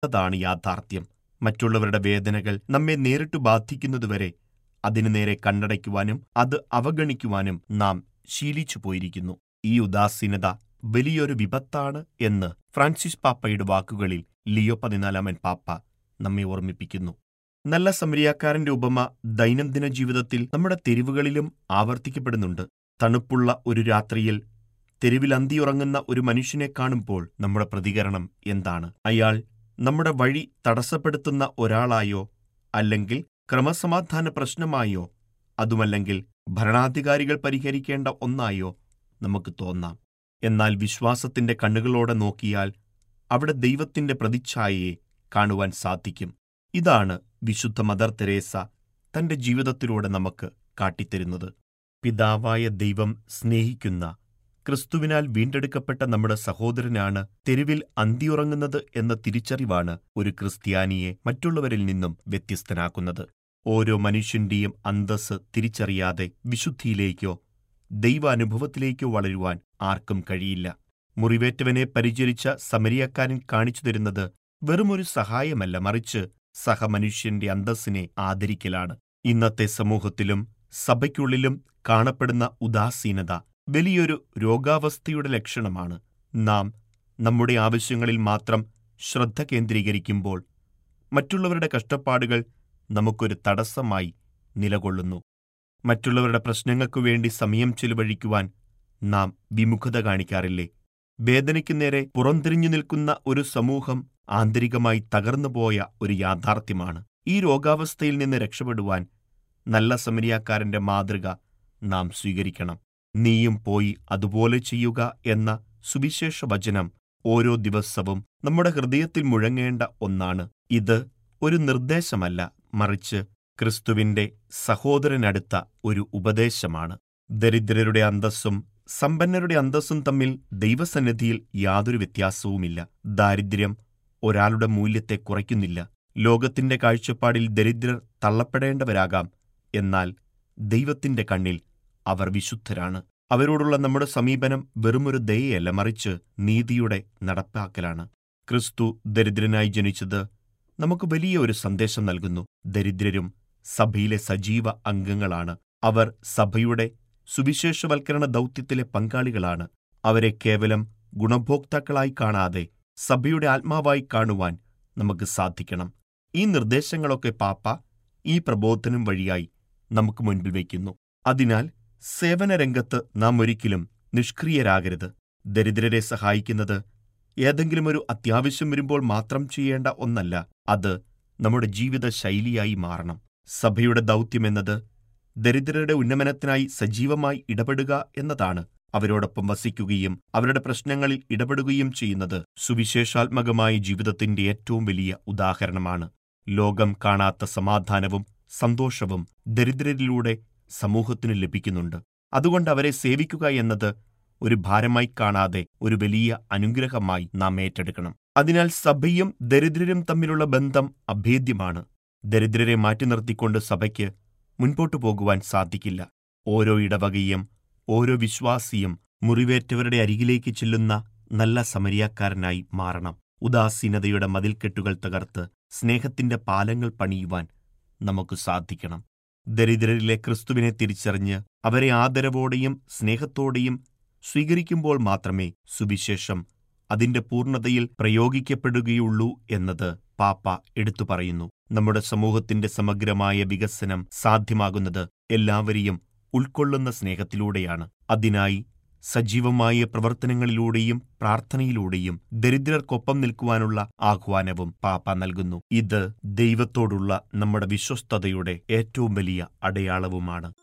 അതാണ് യാഥാർത്ഥ്യം. മറ്റുള്ളവരുടെ വേദനകൾ നമ്മെ നേരിട്ട് ബാധിക്കുന്നതുവരെ അതിനു നേരെ കണ്ണടയ്ക്കുവാനും അത് അവഗണിക്കുവാനും നാം ശീലിച്ചു പോയിരിക്കുന്നു. ഈ ഉദാസീനത വലിയൊരു വിപത്താണ് എന്ന് ഫ്രാൻസിസ് പാപ്പയുടെ വാക്കുകളിൽ ലിയോ 14 പാപ്പ നമ്മെ ഓർമ്മിപ്പിക്കുന്നു. നല്ല സമരിയാക്കാരന്റെ ഉപമ ദൈനംദിന ജീവിതത്തിൽ നമ്മുടെ തെരുവുകളിലും ആവർത്തിക്കപ്പെടുന്നുണ്ട്. തണുപ്പുള്ള ഒരു രാത്രിയിൽ തെരുവിൽ അന്തിയുറങ്ങുന്ന ഒരു മനുഷ്യനെ കാണുമ്പോൾ നമ്മുടെ പ്രതികരണം എന്താണ്? അയാൾ നമ്മുടെ വഴി തടസ്സപ്പെടുത്തുന്ന ഒരാളായോ, അല്ലെങ്കിൽ ക്രമസമാധാന പ്രശ്നമായോ, അതുമല്ലെങ്കിൽ ഭരണാധികാരികൾ പരിഹരിക്കേണ്ട ഒന്നായോ നമുക്ക് തോന്നാം. എന്നാൽ വിശ്വാസത്തിന്റെ കണ്ണുകളോടെ നോക്കിയാൽ അവിടെ ദൈവത്തിന്റെ പ്രതിച്ഛായയെ കാണുവാൻ സാധിക്കും. ഇതാണ് വിശുദ്ധ മദർ തെരേസ തന്റെ ജീവിതത്തിലൂടെ നമുക്ക് കാട്ടിത്തരുന്നത്. പിതാവായ ദൈവം സ്നേഹിക്കുന്ന ക്രിസ്തുവിനാൽ വീണ്ടെടുക്കപ്പെട്ട നമ്മുടെ സഹോദരനാണ് തെരുവിൽ അന്തിയുറങ്ങുന്നത് എന്ന തിരിച്ചറിവാണ് ഒരു ക്രിസ്ത്യാനിയെ മറ്റുള്ളവരിൽ നിന്നും വ്യത്യസ്തനാക്കുന്നത്. ഓരോ മനുഷ്യന്റെയും അന്തസ്സ് തിരിച്ചറിയാതെ വിശുദ്ധിയിലേക്കോ ദൈവാനുഭവത്തിലേക്കോ വളരുവാൻ ആർക്കും കഴിയില്ല. മുറിവേറ്റവനെ പരിചരിച്ച സമരിയക്കാരൻ കാണിച്ചു തരുന്നത് വെറുമൊരു സഹായമല്ല, മറിച്ച് സഹമനുഷ്യന്റെ അന്തസ്സിനെ ആദരിക്കലാണ്. ഇന്നത്തെ സമൂഹത്തിലും സഭയ്ക്കുള്ളിലും കാണപ്പെടുന്ന ഉദാസീനത വലിയൊരു രോഗാവസ്ഥയുടെ ലക്ഷണമാണ്. നാം നമ്മുടെ ആവശ്യങ്ങളിൽ മാത്രം ശ്രദ്ധ കേന്ദ്രീകരിക്കുമ്പോൾ മറ്റുള്ളവരുടെ കഷ്ടപ്പാടുകൾ നമുക്കൊരു തടസ്സമായി നിലകൊള്ളുന്നു. മറ്റുള്ളവരുടെ പ്രശ്നങ്ങൾക്കു വേണ്ടി സമയം ചെലവഴിക്കുവാൻ നാം വിമുഖത കാണിക്കാറില്ലേ? വേദനയ്ക്കു നേരെ പുറംതിരിഞ്ഞു നിൽക്കുന്ന ഒരു സമൂഹം ആന്തരികമായി തകർന്നുപോയ ഒരു യാഥാർത്ഥ്യമാണ്. ഈ രോഗാവസ്ഥയിൽ നിന്ന് രക്ഷപ്പെടുവാൻ നല്ല സമരിയാക്കാരന്റെ മാതൃക നാം സ്വീകരിക്കണം. നീയും പോയി അതുപോലെ ചെയ്യുക എന്ന സുവിശേഷ വചനം ഓരോ ദിവസവും നമ്മുടെ ഹൃദയത്തിൽ മുഴങ്ങേണ്ട ഒന്നാണ്. ഇത് ഒരു നിർദ്ദേശമല്ല, മറിച്ച് ക്രിസ്തുവിന്റെ സഹോദരനടുത്ത ഒരു ഉപദേശമാണ്. ദരിദ്രരുടെ അന്തസ്സും സമ്പന്നരുടെ അന്തസ്സും തമ്മിൽ ദൈവസന്നിധിയിൽ യാതൊരു വ്യത്യാസവുമില്ല. ദാരിദ്ര്യം ഒരാളുടെ മൂല്യത്തെ കുറയ്ക്കുന്നില്ല. ലോകത്തിന്റെ കാഴ്ചപ്പാടിൽ ദരിദ്രർ തള്ളപ്പെടേണ്ടവരാകാം, എന്നാൽ ദൈവത്തിന്റെ കണ്ണിൽ അവർ വിശുദ്ധരാണ്. അവരോടുള്ള നമ്മുടെ സമീപനം വെറുമൊരു ദയയല്ല, മറിച്ച് നീതിയുടെ നടപ്പാക്കലാണ്. ക്രിസ്തു ദരിദ്രനായി ജനിച്ചത് നമുക്ക് വലിയ ഒരു സന്ദേശം നൽകുന്നു. ദരിദ്രരും സഭയിലെ സജീവ അംഗങ്ങളാണ്. അവർ സഭയുടെ സുവിശേഷവൽക്കരണ ദൗത്യത്തിലെ പങ്കാളികളാണ്. അവരെ കേവലം ഗുണഭോക്താക്കളായി കാണാതെ സഭയുടെ ആത്മാവായി കാണുവാൻ നമുക്ക് സാധിക്കണം. ഈ നിർദ്ദേശങ്ങളൊക്കെ പാപ്പ ഈ പ്രബോധനം വഴിയായി നമുക്ക് മുൻപിൽ വയ്ക്കുന്നു. അതിനാൽ സേവനരംഗത്ത് നാം ഒരിക്കലും നിഷ്ക്രിയരാകരുത്. ദരിദ്രരെ സഹായിക്കുന്നത് ഏതെങ്കിലും ഒരു അത്യാവശ്യം വരുമ്പോൾ മാത്രം ചെയ്യേണ്ട ഒന്നല്ല, അത് നമ്മുടെ ജീവിത ശൈലിയായി മാറണം. സഭയുടെ ദൗത്യമെന്നത് ദരിദ്രരുടെ ഉന്നമനത്തിനായി സജീവമായി ഇടപെടുക എന്നതാണ്. അവരോടൊപ്പം വസിക്കുകയും അവരുടെ പ്രശ്നങ്ങളിൽ ഇടപെടുകയും ചെയ്യുന്നത് സുവിശേഷാത്മകമായ ജീവിതത്തിന്റെ ഏറ്റവും വലിയ ഉദാഹരണമാണ്. ലോകം കാണാത്ത സമാധാനവും സന്തോഷവും ദരിദ്രരിലൂടെ സമൂഹത്തിന് ലഭിക്കുന്നുണ്ട്. അതുകൊണ്ട് അവരെ സേവിക്കുക എന്നത് ഒരു ഭാരമായി കാണാതെ ഒരു വലിയ അനുഗ്രഹമായി നാം ഏറ്റെടുക്കണം. അതിനാൽ സഭയും ദരിദ്രരും തമ്മിലുള്ള ബന്ധം അഭേദ്യമാണ്. ദരിദ്രരെ മാറ്റി നിർത്തിക്കൊണ്ട് സഭയ്ക്ക് മുൻപോട്ടു പോകുവാൻ സാധിക്കില്ല. ഓരോ ഇടവകയും ഓരോ വിശ്വാസിയും മുറിവേറ്റവരുടെ അരികിലേക്ക് ചെല്ലുന്ന നല്ല സമരിയാക്കാരനായി മാറണം. ഉദാസീനതയുടെ മതിൽക്കെട്ടുകൾ തകർത്ത് സ്നേഹത്തിന്റെ പാലങ്ങൾ പണിയുവാൻ നമുക്ക് സാധിക്കണം. ദരിദ്രരിലെ ക്രിസ്തുവിനെ തിരിച്ചറിഞ്ഞ് അവരെ ആദരവോടെയും സ്നേഹത്തോടെയും സ്വീകരിക്കുമ്പോൾ മാത്രമേ സുവിശേഷം അതിന്റെ പൂർണ്ണതയിൽ പ്രയോഗിക്കപ്പെടുകയുള്ളൂ എന്നത് പാപ്പ എടുത്തു പറയുന്നു. നമ്മുടെ സമൂഹത്തിന്റെ സമഗ്രമായ വികസനം സാധ്യമാകുന്നത് എല്ലാവരെയും ഉൾക്കൊള്ളുന്ന സ്നേഹത്തിലൂടെയാണ്. അതിനായി സജീവമായ പ്രവർത്തനങ്ങളിലൂടെയും പ്രാർത്ഥനയിലൂടെയും ദരിദ്രർക്കൊപ്പം നിൽക്കുവാനുള്ള ആഹ്വാനവും പാപ്പ നൽകുന്നു. ഇത് ദൈവത്തോടുള്ള നമ്മുടെ വിശ്വസ്തതയുടെ ഏറ്റവും വലിയ അടയാളവുമാണ്.